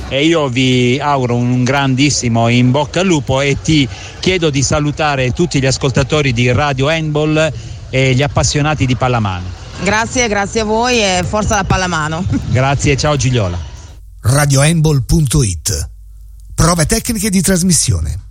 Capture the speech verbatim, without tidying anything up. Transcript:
e io vi auguro un grandissimo in bocca al lupo e ti chiedo di salutare tutti gli ascoltatori di Radio Handball e gli appassionati di pallamano. Grazie, grazie a voi e forza la pallamano. Grazie, ciao Gigliola. radiohandball punto it. Prove tecniche di trasmissione.